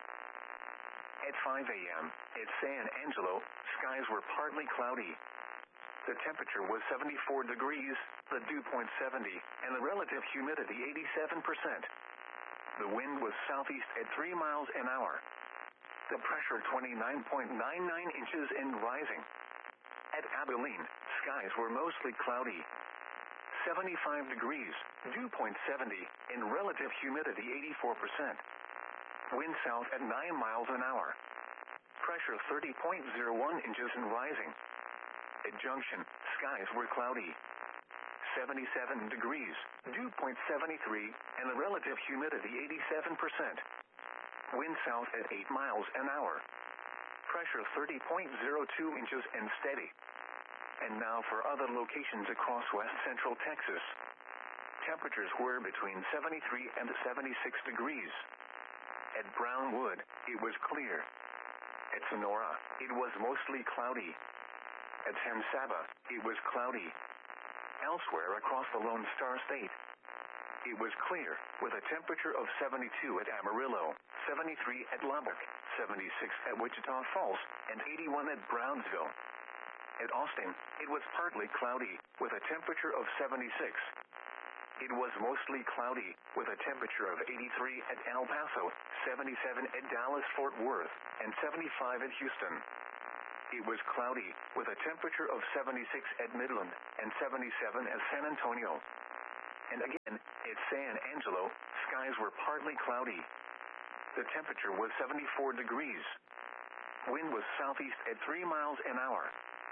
At five a.m., at San Angelo, skies were partly cloudy. The temperature was seventy-four degrees, the dew point seventy, and the relative humidity eighty-seven percent. The wind was southeast at three miles an hour. The pressure twenty-nine point nine nine inches and rising. At Abilene, skies were mostly cloudy. seventy-five degrees, dew point seventy, and relative humidity eighty-four percent. Wind south at nine miles an hour. Pressure thirty point zero one inches and rising. At Junction, skies were cloudy. seventy-seven degrees, dew point seventy-three, and the relative humidity eighty-seven percent. Wind south at eight miles an hour. Pressure thirty point zero two inches and steady. And now for other locations across west central Texas. Temperatures were between seventy-three and seventy-six degrees. At Brownwood, it was clear. At Sonora, it was mostly cloudy. At San Saba, it was cloudy. Elsewhere across the Lone Star State, it was clear, with a temperature of seventy-two at Amarillo, seventy-three at Lubbock, seventy-six at Wichita Falls, and eighty-one at Brownsville. At Austin, it was partly cloudy, with a temperature of seventy-six. It was mostly cloudy, with a temperature of eighty-three at El Paso, seventy-seven at Dallas-Fort Worth, and seventy-five at Houston. It was cloudy, with a temperature of seventy-six at Midland, and seventy-seven at San Antonio. And again, at San Angelo, skies were partly cloudy. The temperature was seventy-four degrees. Wind was southeast at three miles an hour.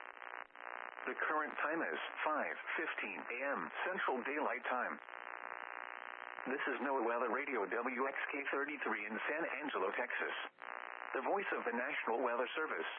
The current time is five fifteen a m Central Daylight Time. This is NOAA Weather Radio W X K thirty-three in San Angelo, Texas. The voice of the National Weather Service.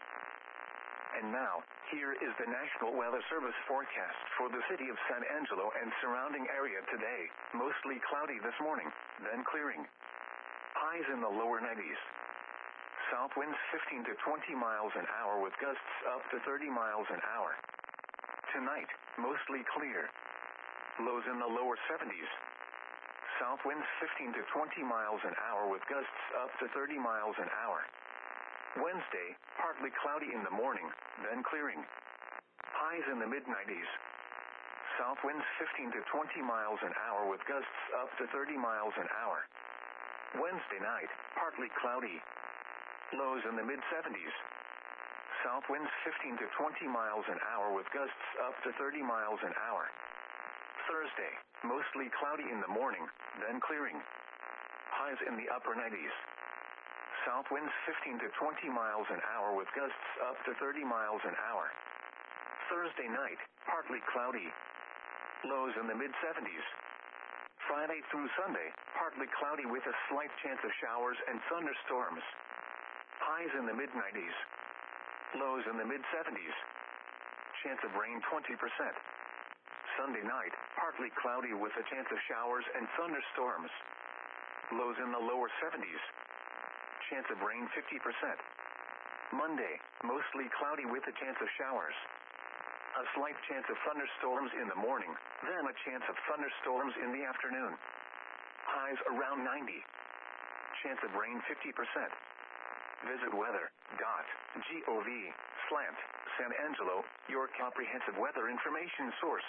And now, here is the National Weather Service forecast for the city of San Angelo and surrounding area today. Mostly cloudy this morning, then clearing. Highs in the lower nineties. South winds fifteen to twenty miles an hour with gusts up to thirty miles an hour. Tonight, mostly clear. Lows in the lower seventies. South winds fifteen to twenty miles an hour with gusts up to thirty miles an hour. Wednesday, partly cloudy in the morning, then clearing. Highs in the mid nineties. South winds fifteen to twenty miles an hour with gusts up to thirty miles an hour. Wednesday night, partly cloudy. Lows in the mid seventies. South winds fifteen to twenty miles an hour with gusts up to thirty miles an hour. Thursday, mostly cloudy in the morning, then clearing. Highs in the upper nineties. South winds fifteen to twenty miles an hour with gusts up to thirty miles an hour. Thursday night, partly cloudy. Lows in the mid seventies. Friday through Sunday, partly cloudy with a slight chance of showers and thunderstorms. Highs in the mid nineties. Lows in the mid seventies. Chance of rain twenty percent. Sunday night, partly cloudy with a chance of showers and thunderstorms. Lows in the lower seventies. Chance of rain fifty percent. Monday, mostly cloudy with a chance of showers. A slight chance of thunderstorms in the morning, then a chance of thunderstorms in the afternoon. Highs around ninety. Chance of rain fifty percent. Visit weather dot gov slash San Angelo, your comprehensive weather information source.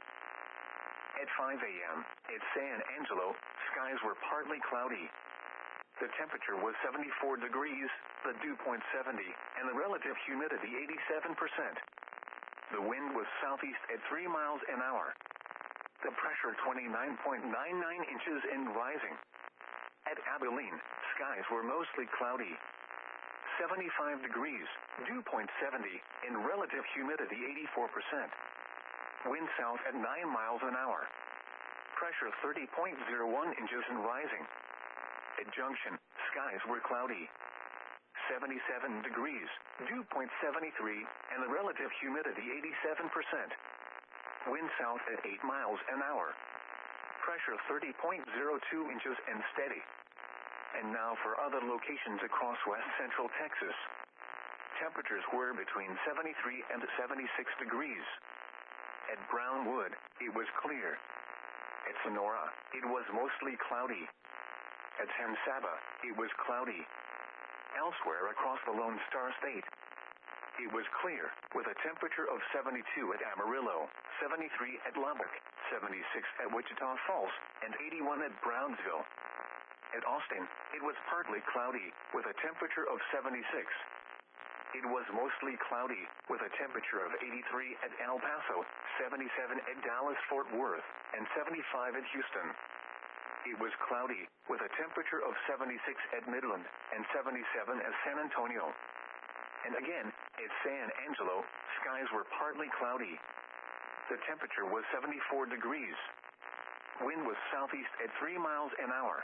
At five a m at San Angelo, skies were partly cloudy. The temperature was seventy-four degrees, the dew point seventy, and the relative humidity eighty-seven percent. The wind was southeast at three miles an hour. The pressure twenty-nine point nine nine inches and rising. At Abilene, skies were mostly cloudy. seventy-five degrees, dew point seventy, and relative humidity eighty-four percent. Wind south at nine miles an hour. Pressure thirty point zero one inches and rising. At Junction, skies were cloudy. seventy-seven degrees, dew point seventy-three, and the relative humidity eighty-seven percent. Wind south at eight miles an hour. Pressure thirty point zero two inches and steady. And now for other locations across west central Texas. Temperatures were between seventy-three and seventy-six degrees. At Brownwood, it was clear. At Sonora, it was mostly cloudy. At San Saba, it was cloudy. Elsewhere across the Lone Star State, it was clear, with a temperature of seventy-two at Amarillo, seventy-three at Lubbock, seventy-six at Wichita Falls, and eighty-one at Brownsville. At Austin, it was partly cloudy, with a temperature of seventy-six. It was mostly cloudy, with a temperature of eighty-three at El Paso, seventy-seven at Dallas-Fort Worth, and seventy-five at Houston. It was cloudy, with a temperature of seventy-six at Midland, and seventy-seven at San Antonio. And again, at San Angelo, skies were partly cloudy. The temperature was seventy-four degrees. Wind was southeast at three miles an hour.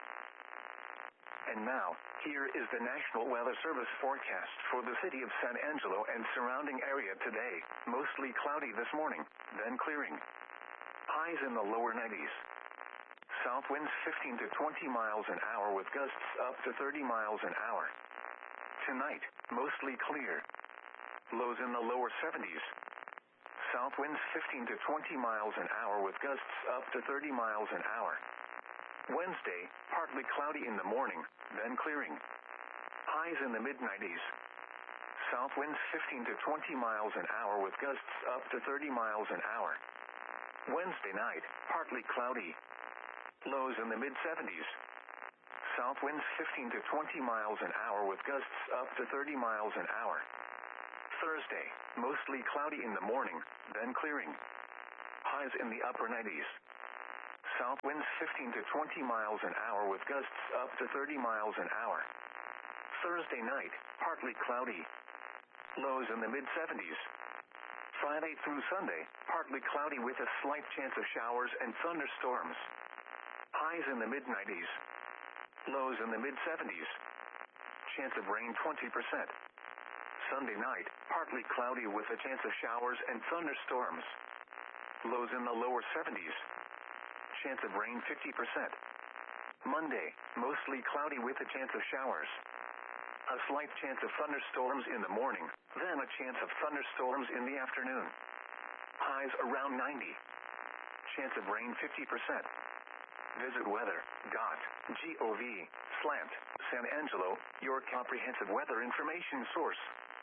And now, here is the National Weather Service forecast for the city of San Angelo and surrounding area today. Mostly cloudy this morning, then clearing. Highs in the lower nineties. South winds fifteen to twenty miles an hour with gusts up to thirty miles an hour. Tonight, mostly clear. Lows in the lower seventies. South winds fifteen to twenty miles an hour with gusts up to thirty miles an hour. Wednesday, partly cloudy in the morning, then clearing. Highs in the mid nineties. South winds fifteen to twenty miles an hour with gusts up to thirty miles an hour. Wednesday night, partly cloudy. Lows in the mid seventies. South winds fifteen to twenty miles an hour with gusts up to thirty miles an hour. Thursday, mostly cloudy in the morning, then clearing. Highs in the upper nineties. South winds fifteen to twenty miles an hour with gusts up to thirty miles an hour. Thursday night, partly cloudy. Lows in the mid seventies. Friday through Sunday, partly cloudy with a slight chance of showers and thunderstorms. Highs in the mid nineties. Lows in the mid seventies. Chance of rain twenty percent. Sunday night, partly cloudy with a chance of showers and thunderstorms. Lows in the lower seventies. Chance of rain fifty percent. Monday, mostly cloudy with a chance of showers. A slight chance of thunderstorms in the morning, then a chance of thunderstorms in the afternoon. Highs around ninety. Chance of rain fifty percent. Visit weather dot gov slash San Angelo, your comprehensive weather information source.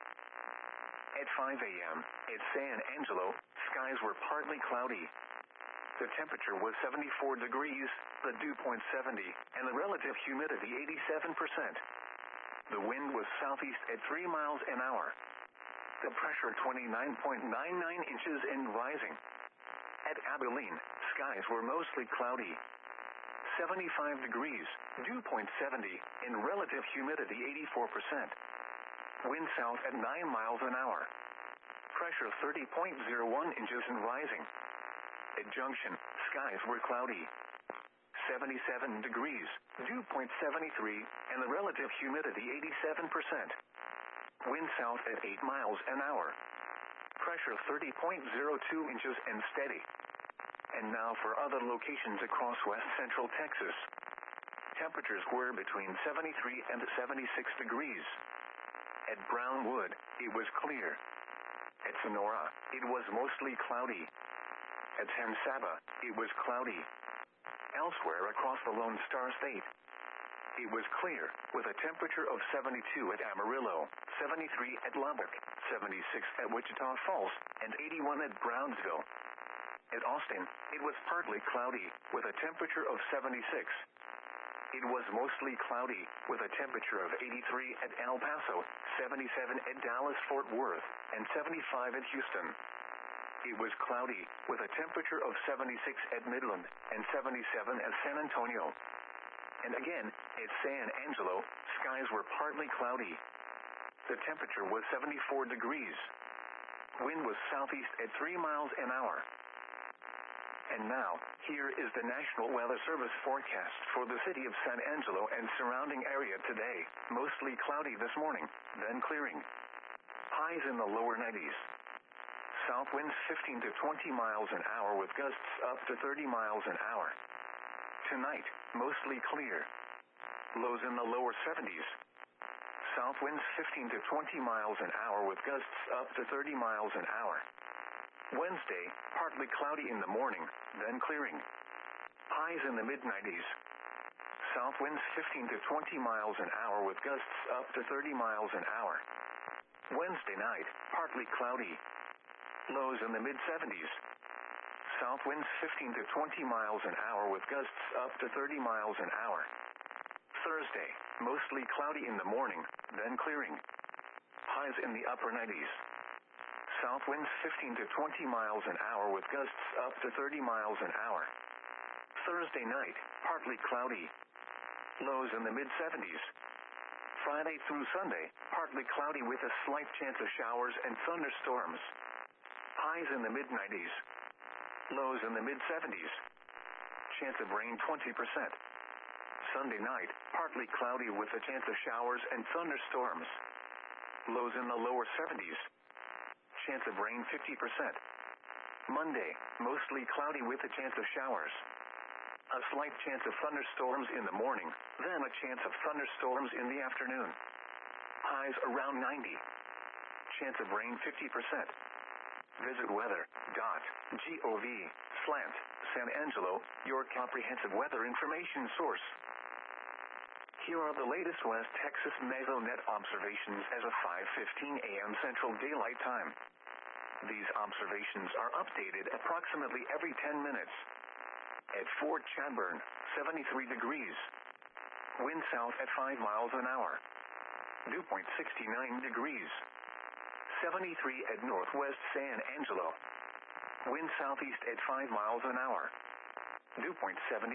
At five a.m. at San Angelo, skies were partly cloudy. The temperature was seventy-four degrees, the dew point seventy, and the relative humidity eighty-seven percent. The wind was southeast at three miles an hour. The pressure twenty-nine point nine nine inches and rising. At Abilene, skies were mostly cloudy. seventy-five degrees, dew point seventy, and relative humidity eighty-four percent. Wind south at nine miles an hour. Pressure thirty point zero one inches and rising. At Junction, skies were cloudy. seventy-seven degrees, dew point seventy-three, and the relative humidity eighty-seven percent. Wind south at eight miles an hour. Pressure thirty point zero two inches and steady. And now for other locations across west central Texas. Temperatures were between seventy-three and seventy-six degrees. At Brownwood, it was clear. At Sonora, it was mostly cloudy. At San Saba, it was cloudy. Elsewhere across the Lone Star State, it was clear, with a temperature of seventy-two at Amarillo, seventy-three at Lubbock, seventy-six at Wichita Falls, and eighty-one at Brownsville. At Austin, it was partly cloudy, with a temperature of seventy-six. It was mostly cloudy, with a temperature of eighty-three at El Paso, seventy-seven at Dallas-Fort Worth, and seventy-five at Houston. It was cloudy, with a temperature of seventy-six at Midland, and seventy-seven at San Antonio. And again, at San Angelo, skies were partly cloudy. The temperature was seventy-four degrees. Wind was southeast at three miles an hour. And now, here is the National Weather Service forecast for the city of San Angelo and surrounding area today. Mostly cloudy this morning, then clearing. Highs in the lower nineties. South winds fifteen to twenty miles an hour with gusts up to thirty miles an hour. Tonight, mostly clear. Lows in the lower seventies. South winds fifteen to twenty miles an hour with gusts up to thirty miles an hour. Wednesday, partly cloudy in the morning, then clearing. Highs in the mid nineties. South winds fifteen to twenty miles an hour with gusts up to thirty miles an hour. Wednesday night, partly cloudy. Lows in the mid seventies. South winds fifteen to twenty miles an hour with gusts up to thirty miles an hour. Thursday, mostly cloudy in the morning, then clearing. Highs in the upper nineties. South winds fifteen to twenty miles an hour with gusts up to thirty miles an hour. Thursday night, partly cloudy. Lows in the mid seventies. Friday through Sunday, partly cloudy with a slight chance of showers and thunderstorms. Highs in the mid nineties. Lows in the mid seventies. Chance of rain twenty percent. Sunday night, partly cloudy with a chance of showers and thunderstorms. Lows in the lower seventies. Chance of rain fifty percent. Monday, mostly cloudy with a chance of showers. A slight chance of thunderstorms in the morning, then a chance of thunderstorms in the afternoon. Highs around ninety. Chance of rain fifty percent. Visit weather dot gov slash San Angelo, your comprehensive weather information source. Here are the latest West Texas Mesonet observations as of five fifteen a m Central Daylight Time. These observations are updated approximately every ten minutes. At Fort Chadbourne, seventy-three degrees. Wind south at five miles an hour. Dew point sixty-nine degrees. seventy-three at Northwest San Angelo. Wind southeast at five miles an hour. Dew point seventy.